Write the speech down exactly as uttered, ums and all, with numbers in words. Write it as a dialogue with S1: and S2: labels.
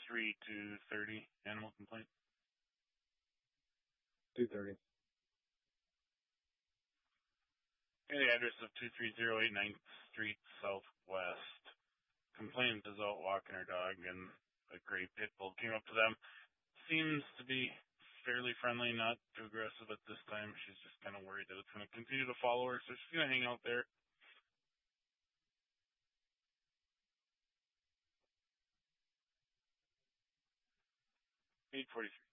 S1: three two thirty animal complaint.
S2: two thirty.
S1: And the address of two three zero eight ninth Street Southwest. Complainant is out walking her dog, and a gray pit bull came up to them. Seems to be fairly friendly, not too aggressive at this time. She's just kind of worried that it's going to continue to follow her, so she's going to hang out there. eight forty-three.